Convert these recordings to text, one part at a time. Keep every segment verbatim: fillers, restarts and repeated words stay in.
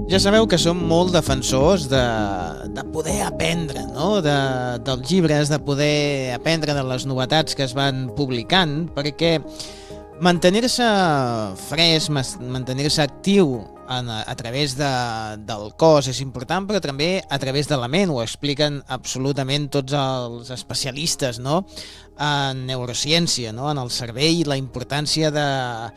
Ja sabeu que som molt defensors de, de poder aprendre, no? De, dels llibres, de poder aprendre de les novetats que es van publicant, perquè mantenir-se fresc, mantenir-se actiu en, a través de, del cos és important, però també a través de la ment. Ho expliquen absolutament tots els especialistes, no? En neurociència, no? En el cervell, la importància de,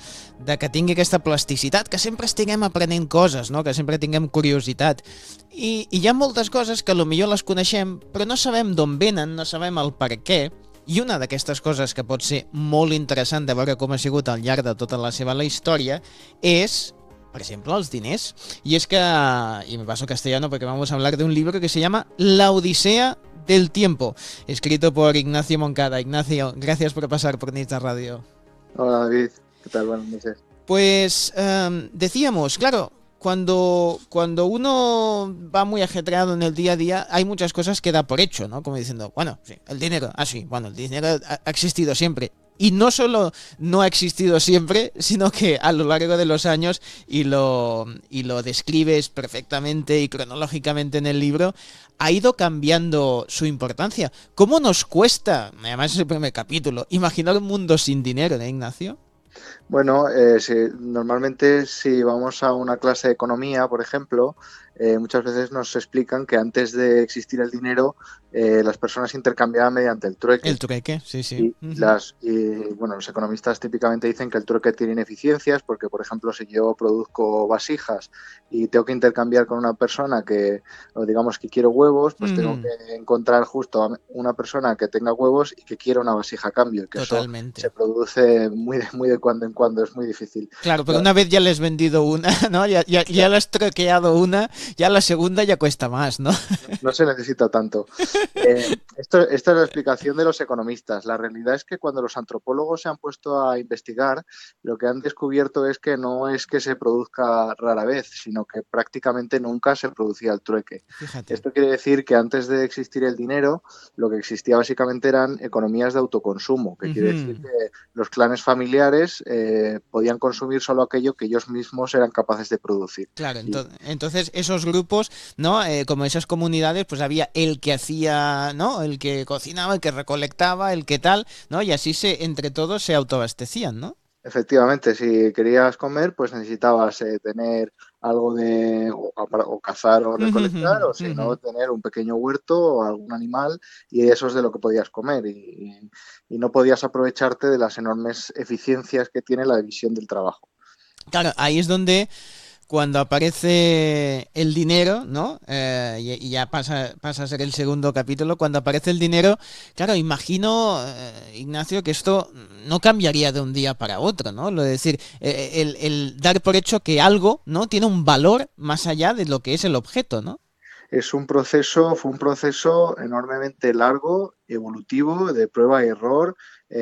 de que tingui aquesta plasticitat, que sempre estiguem aprenent coses, no? Que sempre tinguem curiositat. I, i hi ha moltes coses que potser les coneixem, però no sabem d'on venen, no sabem el per què. I una d'aquestes coses que pot ser molt interessant de veure com ha sigut al llarg de tota la seva la història és, por ejemplo, los diners. Y es que, y me paso castellano porque vamos a hablar de un libro que se llama La Odisea del Tiempo, escrito por Ignacio Moncada. Ignacio, gracias por pasar por Nits de Radio. Hola David, ¿qué tal? Buenas noches. Pues um, decíamos, claro, cuando, cuando uno va muy ajetreado en el día a día, hay muchas cosas que da por hecho, ¿no? Como diciendo, bueno, sí, el dinero, ah sí, bueno, el dinero ha, ha existido siempre. Y no solo no ha existido siempre, sino que a lo largo de los años, y lo, y lo describes perfectamente y cronológicamente en el libro, ha ido cambiando su importancia. ¿Cómo nos cuesta, además es el primer capítulo, imaginar un mundo sin dinero, ¿eh, Ignacio? Bueno, eh, si, normalmente si vamos a una clase de economía, por ejemplo, eh, muchas veces nos explican que antes de existir el dinero, eh, las personas intercambiaban mediante el trueque. El trueque, sí, sí. Y, uh-huh. las, y bueno, los economistas típicamente dicen que el trueque tiene ineficiencias porque, por ejemplo, si yo produzco vasijas y tengo que intercambiar con una persona que, o digamos que quiero huevos, pues uh-huh. tengo que encontrar justo a una persona que tenga huevos y que quiera una vasija a cambio. Que Totalmente. Eso se produce muy de, muy de cuando en cuando, es muy difícil. Claro, pero una vez ya le has vendido una, ¿no? Ya, ya, ya le has truqueado una, ya la segunda ya cuesta más, ¿no? No, no se necesita tanto. Eh, esto, esta es la explicación de los economistas. La realidad es que cuando los antropólogos se han puesto a investigar, lo que han descubierto es que no es que se produzca rara vez, sino que prácticamente nunca se producía el trueque. Fíjate. Esto quiere decir que antes de existir el dinero, lo que existía básicamente eran economías de autoconsumo, que uh-huh. quiere decir que los clanes familiares eh, podían consumir solo aquello que ellos mismos eran capaces de producir. Claro, ento- entonces esos grupos, ¿no? Eh, como esas comunidades, pues había el que hacía, ¿no? El que cocinaba, el que recolectaba, el que tal, ¿no? Y así se, entre todos se autoabastecían, ¿no? Efectivamente, si querías comer, pues necesitabas eh, tener algo de o, o cazar o recolectar, uh-huh, o si uh-huh. no, tener un pequeño huerto o algún animal, y eso es de lo que podías comer, y, y, y no podías aprovecharte de las enormes eficiencias que tiene la división del trabajo. Claro, ahí es donde cuando aparece el dinero, ¿no? Eh, y, y ya pasa, pasa a ser el segundo capítulo, cuando aparece el dinero, claro, imagino, eh, Ignacio, que esto no cambiaría de un día para otro, ¿no? Lo de decir, eh, el, el dar por hecho que algo, ¿no? Tiene un valor más allá de lo que es el objeto, ¿no? Es un proceso, fue un proceso enormemente largo, evolutivo, de prueba y error,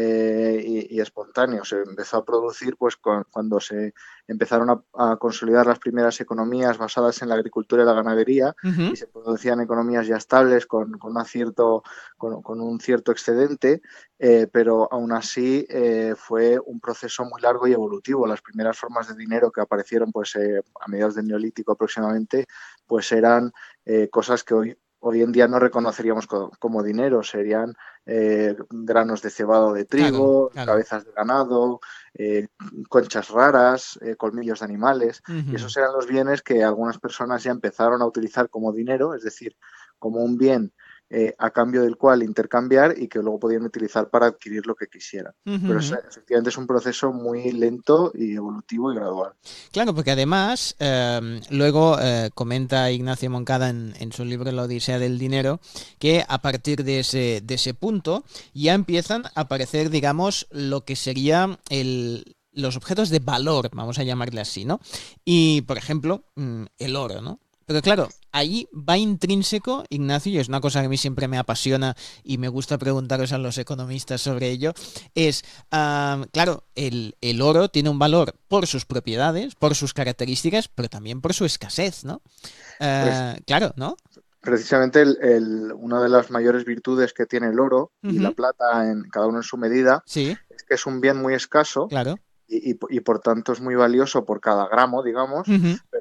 eh, y, y espontáneo. Se empezó a producir pues con, cuando se empezaron a, a consolidar las primeras economías basadas en la agricultura y la ganadería, uh-huh. y se producían economías ya estables con, con, una cierto, con, con un cierto excedente, eh, pero aún así eh, fue un proceso muy largo y evolutivo. Las primeras formas de dinero que aparecieron pues, eh, a mediados del Neolítico aproximadamente, pues eran eh, cosas que hoy Hoy en día no reconoceríamos como, como dinero, serían eh, granos de cebado de trigo, claro, claro. cabezas de ganado, eh, conchas raras, eh, colmillos de animales, uh-huh. y esos eran los bienes que algunas personas ya empezaron a utilizar como dinero, es decir, como un bien eh, a cambio del cual intercambiar y que luego podían utilizar para adquirir lo que quisieran. Uh-huh. Pero eso, efectivamente es un proceso muy lento y evolutivo y gradual. Claro, porque además, eh, luego eh, comenta Ignacio Moncada en, en su libro La Odisea del Dinero, que a partir de ese, de ese punto ya empiezan a aparecer, digamos, lo que sería el... los objetos de valor, vamos a llamarle así, ¿no? Y, por ejemplo, el oro, ¿no? Pero claro, ahí va intrínseco, Ignacio, y es una cosa que a mí siempre me apasiona y me gusta preguntaros a los economistas sobre ello, es, uh, claro, el, el oro tiene un valor por sus propiedades, por sus características, pero también por su escasez, ¿no? Uh, pues, claro, ¿no? Precisamente el, el, una de las mayores virtudes que tiene el oro uh-huh. y la plata, en cada uno en su medida, sí. es que es un bien muy escaso. Claro. Y, y, y por tanto es muy valioso por cada gramo, digamos, uh-huh. pero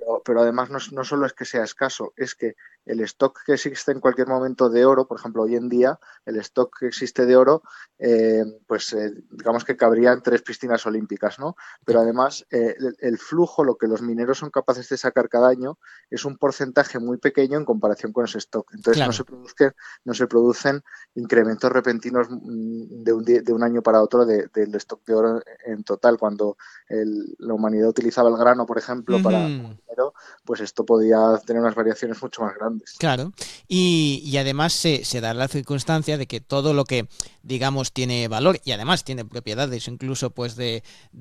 Pero, pero además no, no solo es que sea escaso, es que el stock que existe en cualquier momento de oro, por ejemplo, hoy en día, el stock que existe de oro, eh, pues eh, digamos que cabría en tres piscinas olímpicas, ¿no? Pero además eh, el, el flujo, lo que los mineros son capaces de sacar cada año, es un porcentaje muy pequeño en comparación con ese stock. Entonces no Claro. se produzca, no se producen incrementos repentinos de un, de un año para otro de, del stock de oro en total. Cuando el, la humanidad utilizaba el grano, por ejemplo, para como Ujú. dinero, pues esto podía tener unas variaciones mucho más grandes. Claro, y, y además se, se da la circunstancia de que todo lo que, digamos, tiene valor y además tiene propiedades incluso pues de,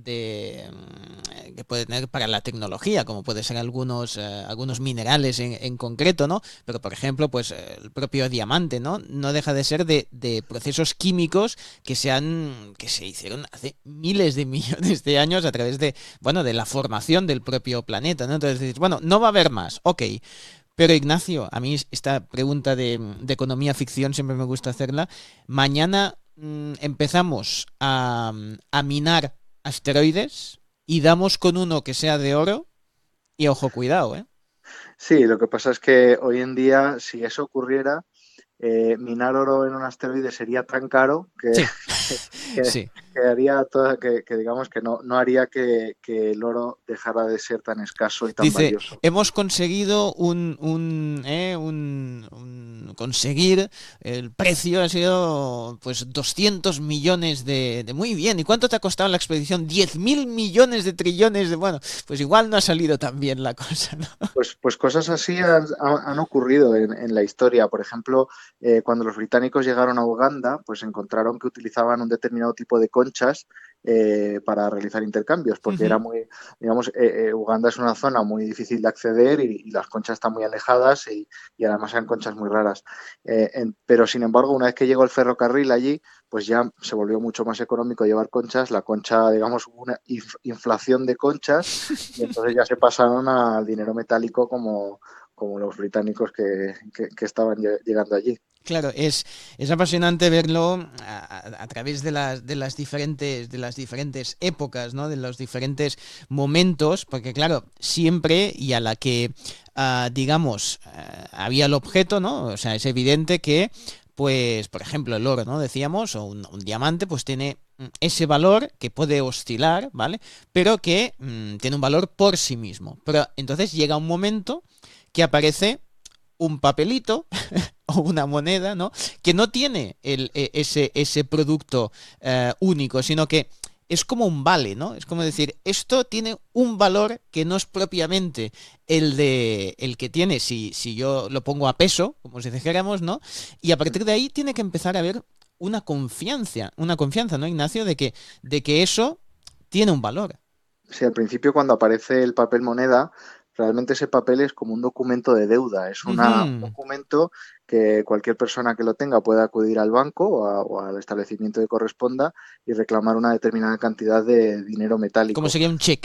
de mm, que puede tener para la tecnología, como puede ser algunos, eh, algunos minerales en, en concreto, ¿no? Pero por ejemplo, pues eh, el propio diamante, ¿no? No deja de ser de, de procesos químicos que se han, que se hicieron hace miles de millones de años a través de, bueno, de la formación del propio planeta, ¿no? Entonces dices, bueno, no va a haber más, ok. Pero Ignacio, a mí esta pregunta de, de economía ficción siempre me gusta hacerla. Mañana mm, empezamos a, a minar asteroides y damos con uno que sea de oro y ojo, cuidado, ¿eh? Sí, lo que pasa es que hoy en día, si eso ocurriera, eh, minar oro en un asteroide sería tan caro que, Sí, que, sí. que haría toda, que, que digamos que no, no haría que, que el oro dejara de ser tan escaso y tan Dice, valioso. hemos conseguido un, un, eh, un, un- conseguir el precio ha sido pues doscientos millones de, de muy bien. ¿Y cuánto te ha costado la expedición? Diez mil millones de trillones de bueno, pues igual no ha salido tan bien la cosa, ¿no? Pues, pues cosas así han, han ocurrido en, en, la historia. Por ejemplo, eh, cuando los británicos llegaron a Uganda, pues encontraron que utilizaban un determinado tipo de conchas eh, para realizar intercambios, porque era Ujú. muy, digamos, eh, eh, Uganda es una zona muy difícil de acceder y, y las conchas están muy alejadas y, y además eran conchas muy raras. Eh, en, pero sin embargo, una vez que llegó el ferrocarril allí, pues ya se volvió mucho más económico llevar conchas. La concha, digamos, hubo una inf inflación de conchas y entonces ya se pasaron al dinero metálico como, como los británicos que, que, que estaban llegando allí. Claro, es, es apasionante verlo a, a, a través de las, de, las diferentes, de las diferentes épocas, ¿no? De los diferentes momentos, porque claro, siempre y a la que, uh, digamos, uh, había el objeto, ¿no? O sea, es evidente que, pues, por ejemplo, el oro, ¿no? Decíamos, o un, un diamante, pues tiene ese valor que puede oscilar, ¿vale? Pero que mmm, tiene un valor por sí mismo. Pero entonces llega un momento que aparece un papelito o una moneda, ¿no? Que no tiene el, ese, ese producto eh, único, sino que es como un vale, ¿no? Es como decir, esto tiene un valor que no es propiamente el de el que tiene si, si yo lo pongo a peso, como si dijéramos, ¿no? Y a partir de ahí tiene que empezar a haber una confianza, una confianza, ¿no, Ignacio? De que, de que eso tiene un valor. Sí, al principio cuando aparece el papel moneda, realmente ese papel es como un documento de deuda, es una, un Uh-huh. documento que cualquier persona que lo tenga puede acudir al banco o, a, o al establecimiento que corresponda y reclamar una determinada cantidad de dinero Como metálico. sería un cheque.